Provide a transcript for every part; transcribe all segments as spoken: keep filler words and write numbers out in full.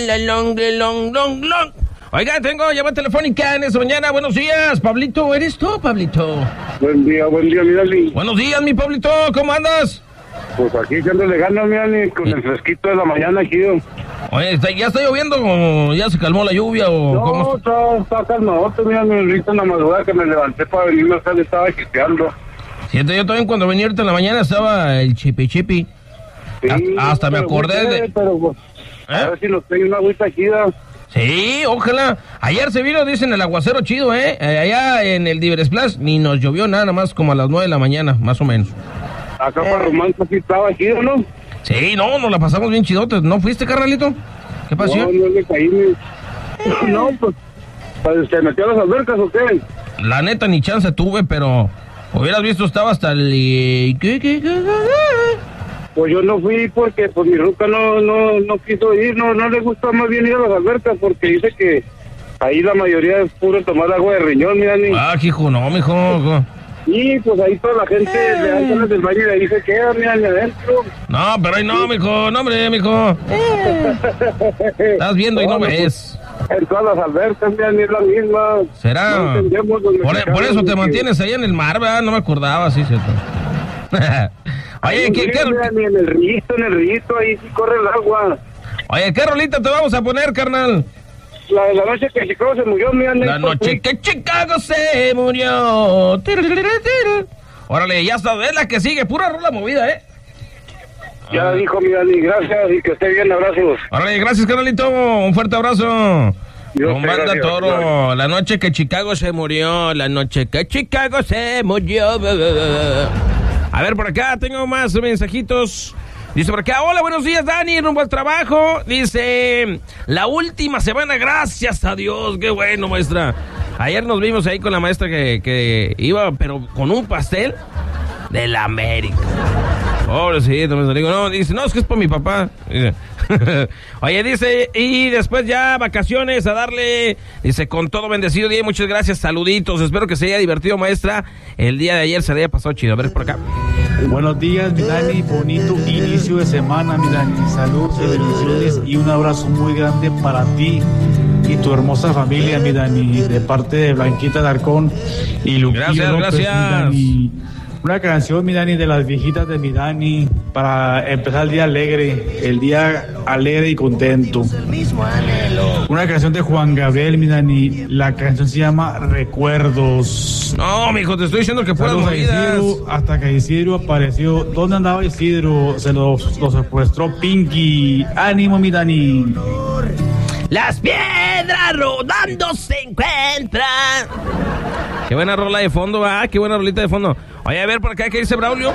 La long, long, long, long. Oiga, tengo llamada telefónica en esta mañana. Buenos días, Pablito. ¿Eres tú, Pablito? Buen día, buen día, mi Dani. Buenos días, mi Pablito. ¿Cómo andas? Pues aquí echándole ganas, mi Dani, con el fresquito de la mañana aquí. Oye, ¿ya está lloviendo o ya se calmó la lluvia o no, cómo está? No, está, está calmadote, mi Dani. Ahorita en la madrugada que me levanté para venirme acá, le estaba chipeando. Siento, yo también cuando venía ahorita en la mañana estaba el chipi chipi. Sí, hasta hasta me acordé de... de... Pero, pues, ¿Eh? A ver si nos trae una agüita chida. Sí, ojalá. Ayer se vino, dicen, el aguacero chido, ¿eh? Allá en el Diversplash ni nos llovió nada más como a las nueve de la mañana, más o menos. Acá para Román sí estaba chido, ¿no? Sí, no, nos la pasamos bien chidotes. ¿No fuiste, carnalito? ¿Qué pasó? No, no le caí. Ni... No, pues, pues, ¿se metió a las albercas o qué? La neta, ni chance tuve, pero hubieras visto, estaba hasta el... ¿Qué, qué, qué, qué? Pues yo no fui porque pues mi ruca no no no quiso ir, no no le gusta más bien ir a las albercas porque dice que ahí la mayoría es puro tomar agua de riñón, mira ni. Ah, hijo, no, mijo. Y pues ahí toda la gente eh. le dan ganas del baño y ahí se queda, mira, ni adentro. No, pero ahí no, mijo, no, hombre, mijo. Eh. Estás viendo y no, no ves. En todas las albercas, mira, ni es la misma. ¿Será? No por, por eso te mantienes ahí en el mar, ¿verdad? No me acordaba, sí, cierto. Oye, ¿qué, qué rolita? En el rillito, en el rillito, ahí sí corre el agua. Oye, ¿qué rolita te vamos a poner, carnal? La de la noche que Chicago se murió, mira. La noche que Chicago se murió. Órale, ya sabes, es la que sigue, pura rola movida, ¿eh? Ya ah. dijo mi Dani, gracias y que esté bien, abrazos. Órale, gracias, carnalito, un fuerte abrazo. Con Banda Toro, la noche que Chicago se murió, la noche que Chicago se murió. A ver, por acá tengo más mensajitos. Dice por acá, hola, buenos días, Dani, rumbo al trabajo. Dice, la última semana, gracias a Dios, qué bueno, maestra. Ayer nos vimos ahí con la maestra que, que iba, pero con un pastel de la América. Pobrecito, me digo, no, dice, no, es que es para mi papá. Dice. Oye, dice, y después ya vacaciones a darle, dice, con todo bendecido día, muchas gracias, saluditos, espero que se haya divertido, maestra, el día de ayer se le haya pasado chido, a ver por acá. Buenos días, mi Dani, bonito inicio de semana, mi Dani, saludos y bendiciones y un abrazo muy grande para ti y tu hermosa familia, mi Dani, de parte de Blanquita Darcón y Lupillo Gracias, López, gracias. Mi Dani. Una canción, mi Dani, de las viejitas de mi Dani, para empezar el día alegre, el día alegre y contento. Una canción de Juan Gabriel, mi Dani, la canción se llama Recuerdos. No, mijo, te estoy diciendo que puedas Isidro, hasta que Isidro apareció. ¿Dónde andaba Isidro? Se lo, lo secuestró Pinky. ¡Ánimo, mi Dani! Las piedras rodando se encuentran. Qué buena rola de fondo, ah, qué buena rolita de fondo. Oye, a ver por acá, ¿qué dice Braulio?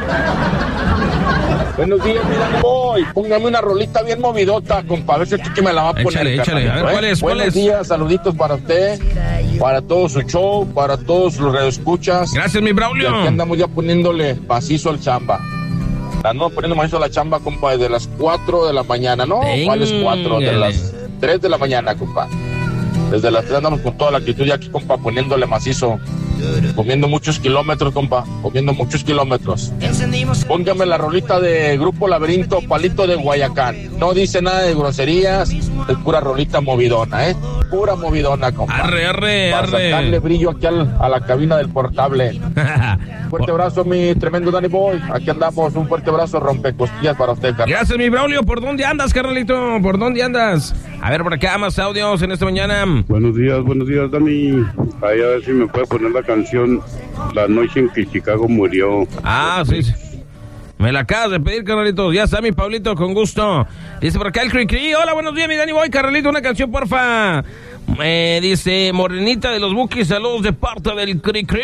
Buenos días, mira, voy. Póngame una rolita bien movidota, compa. A ver si que me la va a poner. Échale, échale. A ver, ¿cuál es? ¿Cuál Buenos es? días, saluditos para usted, para todo su show, para todos los radioescuchas. Gracias, mi Braulio. Y aquí andamos ya poniéndole macizo al chamba. Andamos poniendo macizo a la chamba, compa, desde las cuatro de la mañana, ¿no? ¿Cuáles cuatro? De las tres de la mañana, compa. Desde las tres andamos con toda la actitud ya aquí, compa, poniéndole macizo. Comiendo muchos kilómetros, compa. Comiendo muchos kilómetros. Póngame la rolita de Grupo Laberinto, Palito de Guayacán. No dice nada de groserías. Es pura rolita movidona, ¿eh? Pura movidona, compa. Arre, arre, Para arre. sacarle brillo aquí al, a la cabina del portable. Fuerte abrazo, mi tremendo Danny Boy. Aquí andamos. Un fuerte abrazo, rompecostillas para usted, carnal. Gracias, mi Braulio. ¿Por dónde andas, carnalito? ¿Por dónde andas? A ver, por acá, más audios en esta mañana. Buenos días, buenos días, Dani. Ahí a ver si me puede poner la canción La noche en que Chicago murió. Ah, sí, sí. Me la acabas de pedir, carnalito. Ya está, mi Pablito, con gusto. Dice por acá el Cri Cri. Hola, buenos días, mi Dani Boy. Carnalito, una canción, porfa. Eh, dice Morenita de los Bukis. Saludos de parte del Cri Cri.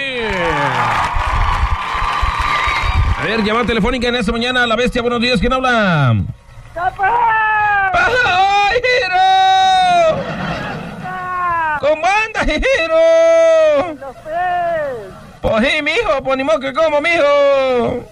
A ver, llamada telefónica en esta mañana. La Bestia, buenos días. ¿Quién habla? ¡Ay, Hiro! ¿Cómo andas, Hiro? No sé. Pues sí, mijo, pues ni modo que como, mijo.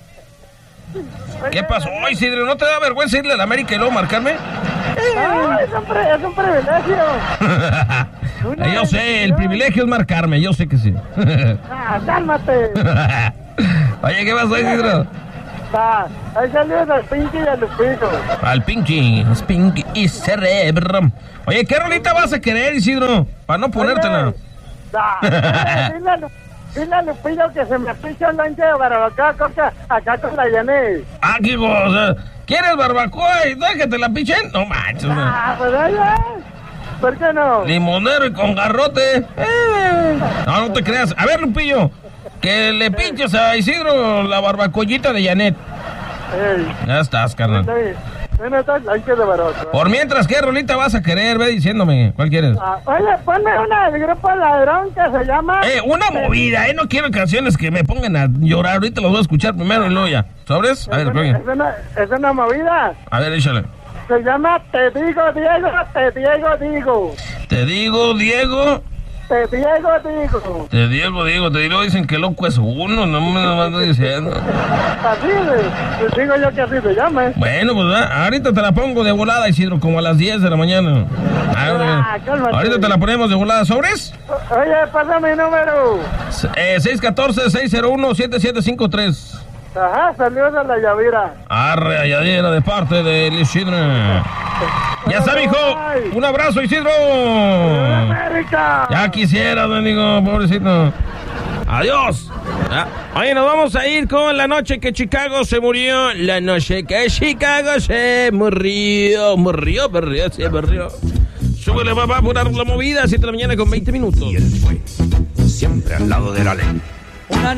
¿Qué pasó, Isidro? ¿No te da vergüenza irle a la América y luego marcarme? Ah, es un, pre- es un privilegio. Yo sé, el privilegio es marcarme, yo sé que sí. Ah, cálmate. Oye, ¿qué pasó, Isidro? Va, ahí saludos al Pinky y al Lupito. Al Pinky, Pinky y Cerebro. Oye, ¿qué rolita vas a querer, Isidro? Para no ponértela. Va, dile a Lu- dile a Lupito que se me picha un lonche de barbacoa coca acá con la Janet. Ah, qué cosa. ¿Quieres barbacoa y no que te la pichen? No manches, güey. Ah, pues ahí es. ¿Por qué no? Limonero y con garrote. Eh. No, no te creas. A ver, Lupillo, que le pinches a Isidro la barbacollita de Janet. Ey, Ya estás, carnal. está bien. Ven estos lonches de barbacoa. Por mientras, ¿qué rolita vas a querer? Ve diciéndome, ¿cuál quieres? Ah, oye, ponme una del grupo Ladrón que se llama... Eh, una movida, eh, no quiero canciones que me pongan a llorar. Ahorita los voy a escuchar primero y luego ya. ¿Sobres? A ver, es, una, pongan. es, una, es una movida. A ver, échale. Se llama Te digo Diego, te Diego digo. Te digo, Diego. Te Diego digo. Te digo, Diego. Te digo, dicen que loco es uno. No me lo van diciendo. Así de, pues digo yo que así se llama. ¿eh? Bueno, pues ah, ahorita te la pongo de volada, Isidro, como a las diez de la mañana. Ah, Ah, cálmate. ahorita te la ponemos de volada. ¿Sobres? Oye, pasa mi número. Eh, seis uno cuatro, seis cero uno, siete siete cinco tres. Ajá, saludos a la Yavira. Arre, Ayadera, de parte del Isidro. Ya está, mijo. Un abrazo, Isidro. América. Ya quisiera, bendigo, pobrecito. Adiós. Ah, oye, nos vamos a ir con la noche que Chicago se murió. La noche que Chicago se murió. Murió, murió, se murió. Súbele, papá, a apurar la movida. siete de la mañana con veinte minutos. Y él fue siempre al lado de la ley. Una